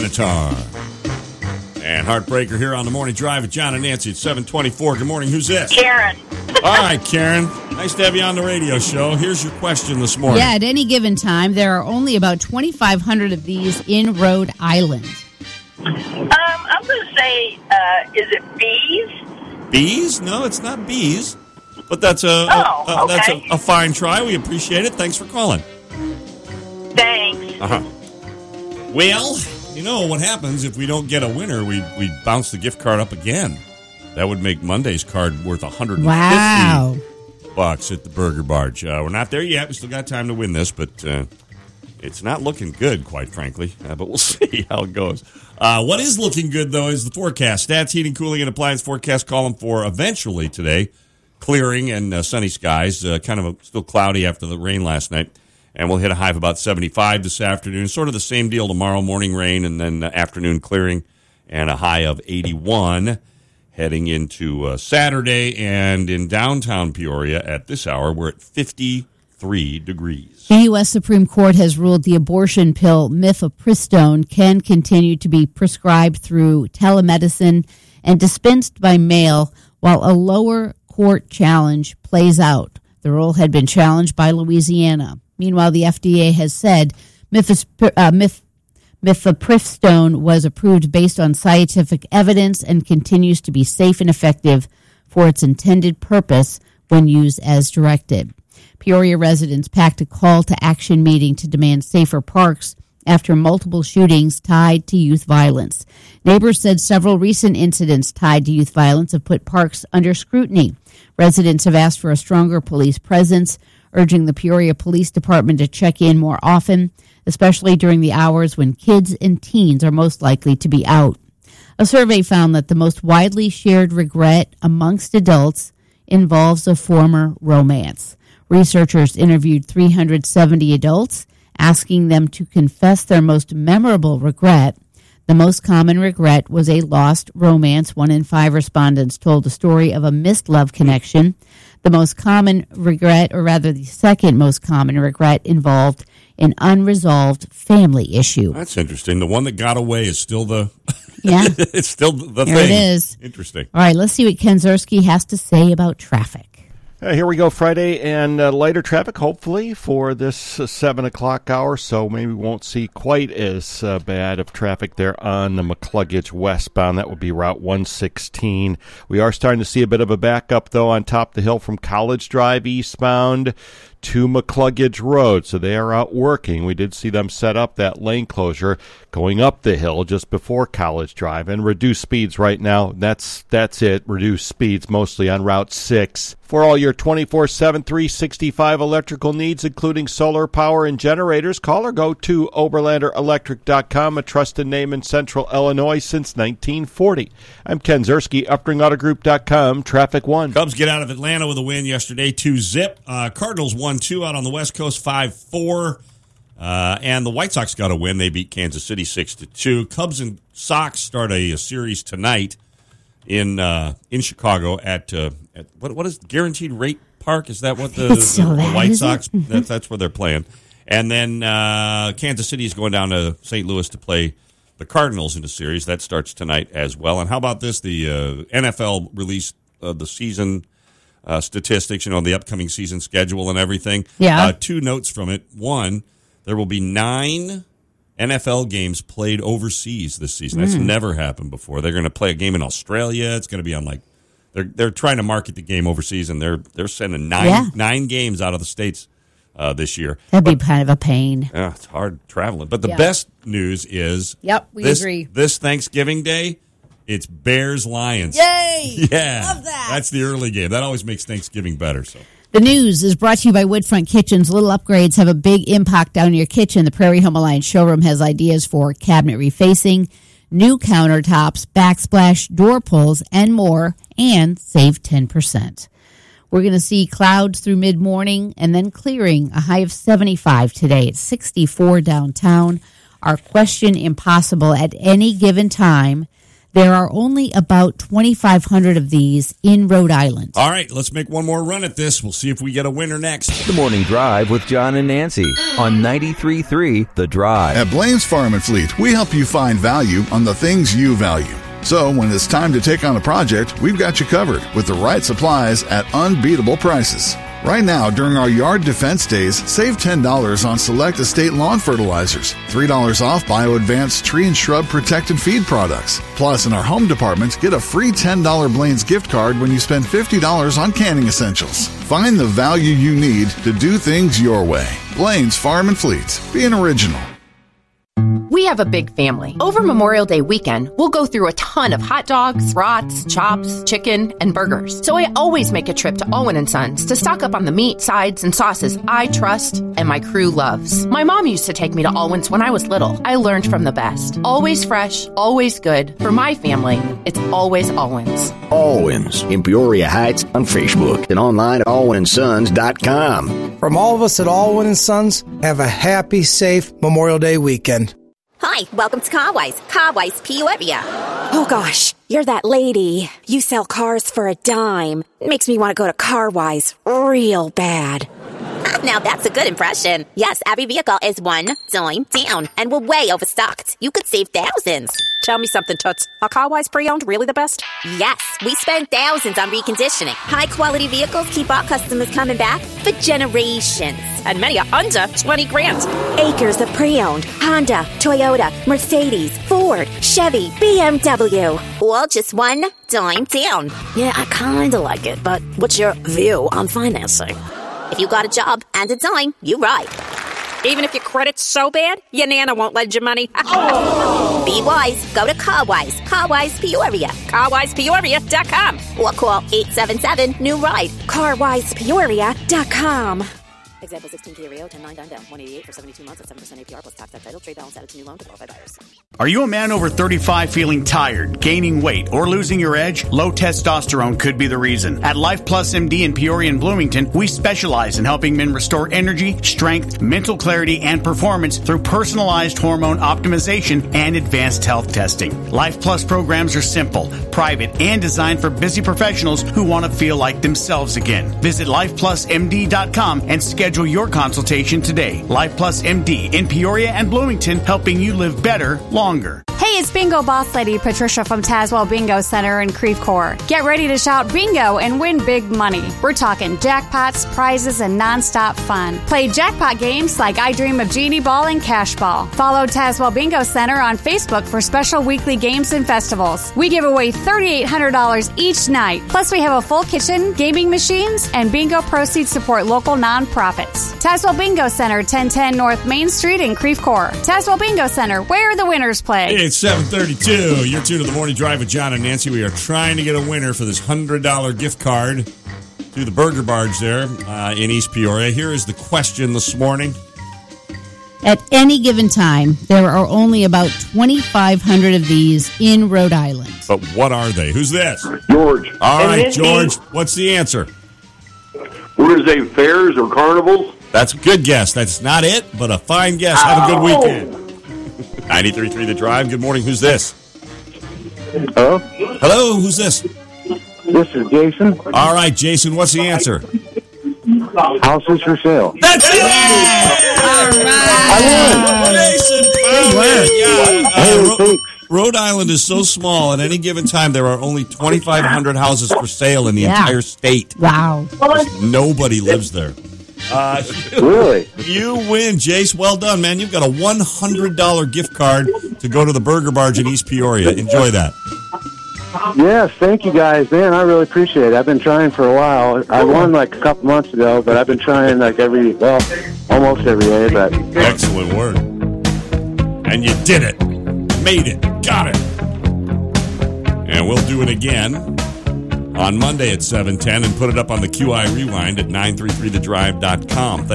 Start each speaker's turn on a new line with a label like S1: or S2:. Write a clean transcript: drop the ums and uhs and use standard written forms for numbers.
S1: Benatar. And Heartbreaker here on the Morning Drive with John and Nancy at 7:24. Good morning. Who's this?
S2: Karen.
S1: All right, Karen. Nice to have you on the radio show. Here's your question this morning.
S3: Yeah, at any given time, there are only about 2,500 of these in Rhode Island.
S2: I'm going to say, is it bees?
S1: Bees? No, it's not bees. But that's
S2: okay.
S1: that's a fine try. We appreciate it. Thanks for calling.
S2: Thanks.
S1: Uh-huh. Well, you know what happens if we don't get a winner? We bounce the gift card up again. That would make Monday's card worth $150 at the Burger Barge. We're not there yet. We still got time to win this, but it's not looking good, quite frankly. But we'll see how it goes. What is looking good, though, is the forecast. Stats, heating, cooling, and appliance forecast calling for eventually today clearing and sunny skies. Kind of still cloudy after the rain last night. And we'll hit a high of about 75 this afternoon. Sort of the same deal tomorrow, morning rain and then afternoon clearing and a high of 81 heading into Saturday. And in downtown Peoria at this hour, we're at 53 degrees.
S3: The U.S. Supreme Court has ruled the abortion pill mifepristone can continue to be prescribed through telemedicine and dispensed by mail while a lower court challenge plays out. The rule had been challenged by Louisiana. Meanwhile, the FDA has said mifepristone was approved based on scientific evidence and continues to be safe and effective for its intended purpose when used as directed. Peoria residents packed a call to action meeting to demand safer parks after multiple shootings tied to youth violence. Neighbors said several recent incidents tied to youth violence have put parks under scrutiny. Residents have asked for a stronger police presence, urging the Peoria Police Department to check in more often, especially during the hours when kids and teens are most likely to be out. A survey found that the most widely shared regret amongst adults involves a former romance. Researchers interviewed 370 adults, asking them to confess their most memorable regret. The most common regret was a lost romance. 1 in 5 respondents told the story of a missed love connection. The most common regret, or rather the second most common regret, involved an unresolved family issue.
S1: That's interesting. The one that got away is still the
S3: yeah.
S1: It's still the
S3: Here
S1: thing.
S3: It is.
S1: Interesting.
S3: All right, let's see what Ken Ziersky has to say about traffic.
S4: Here we go, Friday, and lighter traffic, hopefully, for this 7 o'clock hour, so maybe we won't see quite as bad of traffic there on the McCluggage westbound. That would be Route 116. We are starting to see a bit of a backup, though, on top of the hill from College Drive eastbound to McCluggage Road, so they are out working. We did see them set up that lane closure going up the hill just before College Drive, and reduced speeds right now. That's it, reduced speeds mostly on Route 6. For all your 24/7, 365 electrical needs, including solar power and generators, call or go to OberlanderElectric.com, a trusted name in Central Illinois since 1940. I'm Ken Ziersky, UpringAutoGroup.com, Traffic 1.
S1: Cubs get out of Atlanta with a win yesterday, 2-zip. Cardinals 1-2 out on the West Coast, 5-4. And the White Sox got a win. They beat Kansas City 6-2. Cubs and Sox start a series tonight in Chicago at what is Guaranteed Rate Park? Is that what the White Sox? That's where they're playing. And then Kansas City is going down to St. Louis to play the Cardinals in a series that starts tonight as well. And how about this? The NFL released the season statistics. The upcoming season schedule and everything.
S3: Yeah.
S1: 2 notes from it. One, there will be 9 NFL games played overseas this season. That's never happened before. They're going to play a game in Australia. It's going to be on they're trying to market the game overseas, and they're sending 9 games out of the States this year.
S3: That'd be kind of a pain.
S1: Yeah, it's hard traveling. But the best news is
S3: we agree.
S1: This Thanksgiving Day, it's Bears-Lions.
S3: Yay!
S1: Yeah.
S3: Love that.
S1: That's the early game. That always makes Thanksgiving better. So.
S3: The news is brought to you by Woodfront Kitchens. Little upgrades have a big impact on your kitchen. The Prairie Home Alliance showroom has ideas for cabinet refacing, new countertops, backsplash, door pulls, and more, and save 10%. We're going to see clouds through mid-morning and then clearing, a high of 75 today. It's 64 downtown. Our question, impossible at any given time. There are only about 2,500 of these in Rhode Island.
S1: All right, let's make one more run at this. We'll see if we get a winner next.
S5: The Morning Drive with John and Nancy on 93.3 The Drive.
S6: At Blaine's Farm and Fleet, we help you find value on the things you value. So when it's time to take on a project, we've got you covered with the right supplies at unbeatable prices. Right now, during our Yard Defense Days, save $10 on select estate lawn fertilizers, $3 off Bio-Advanced tree and shrub protect and feed products. Plus, in our home department, get a free $10 Blaine's gift card when you spend $50 on canning essentials. Find the value you need to do things your way. Blaine's Farm and Fleet. Be an original.
S7: We have a big family. Over Memorial Day weekend, we'll go through a ton of hot dogs, brats, chops, chicken, and burgers. So I always make a trip to Owen & Sons to stock up on the meat, sides, and sauces I trust and my crew loves. My mom used to take me to Owen's when I was little. I learned from the best. Always fresh, always good. For my family, it's always Owen's.
S8: Owen's in Peoria Heights on Facebook and online at alwinsons.com.
S9: From all of us at Alwyn & Sons, have a happy, safe Memorial Day weekend.
S10: Hi, welcome to Carwise. Carwise, Peoria. Oh gosh, you're that lady. You sell cars for a dime. It makes me want to go to Carwise real bad. Now that's a good impression. Yes, every vehicle is one dime down, and we're way overstocked. You could save thousands.
S11: Tell me something, Toots. Are Carwise pre-owned really the best?
S10: Yes, we spend thousands on reconditioning. High-quality vehicles keep our customers coming back for generations.
S11: And many are under 20 grand.
S10: Acres of pre-owned Honda, Toyota, Mercedes, Ford, Chevy, BMW. All just one dime down.
S11: Yeah, I kind of like it, but what's your view on financing?
S10: If you got a job and a dime, you ride.
S11: Even if your credit's so bad, your Nana won't lend you money.
S10: Be wise. Go to Carwise. Carwise, Peoria.
S11: CarwisePeoria.com.
S10: Or call 877-NEW-RIDE. CarwisePeoria.com.
S11: Example 16 Kia Rio, 10-9 down, 188 for 72 months at 7% APR plus tax title. Trade balance added to new loan to qualify buyers.
S12: Are you a man over 35 feeling tired, gaining weight, or losing your edge? Low testosterone could be the reason. At Life Plus MD in Peoria and Bloomington, we specialize in helping men restore energy, strength, mental clarity, and performance through personalized hormone optimization and advanced health testing. Life Plus programs are simple, private, and designed for busy professionals who want to feel like themselves again. Visit LifePlusMD.com and schedule your consultation today. Life Plus MD in Peoria and Bloomington, helping you live better, longer.
S13: Hey, it's Bingo Boss Lady Patricia from Tazewell Bingo Center in Creve Coeur. Get ready to shout bingo and win big money. We're talking jackpots, prizes, and nonstop fun. Play jackpot games like I Dream of Genie Ball and Cash Ball. Follow Tazewell Bingo Center on Facebook for special weekly games and festivals. We give away $3,800 each night. Plus, we have a full kitchen, gaming machines, and bingo proceeds support local nonprofits. Tazewell Bingo Center, 1010 North Main Street in Creve Coeur. Tazewell Bingo Center, where the winners play.
S1: It's 7:32. You're tuned to the Morning Drive with John and Nancy. We are trying to get a winner for this $100 gift card to the Burger Barge there in East Peoria. Here is the question this morning.
S3: At any given time, there are only about 2,500 of these in Rhode Island.
S1: But what are they? Who's this?
S14: George.
S1: All right, George. What's the answer?
S14: What is they, fairs or carnivals?
S1: That's a good guess. That's not it, but a fine guess. Have a good weekend. 93.3 The Drive. Good morning. Who's this?
S14: Hello?
S1: Hello, who's this?
S14: This is Jason.
S1: All right, Jason, what's the answer?
S14: Houses for sale.
S1: That's it! All right! Jason, good work. Rhode Island is so small. At any given time, there are only 2,500 houses for sale in the entire state.
S3: Wow.
S1: Nobody lives there.
S14: Really?
S1: You win, Jace. Well done, man. You've got a $100 gift card to go to the Burger Barge in East Peoria. Enjoy that.
S14: Yes, thank you guys. Man, I really appreciate it. I've been trying for a while. I won like a couple months ago, but I've been trying like almost every day. But
S1: excellent work. And you did it. Made it. Got it. And we'll do it again on Monday at 7:10 and put it up on the QI Rewind at 933thedrive.com.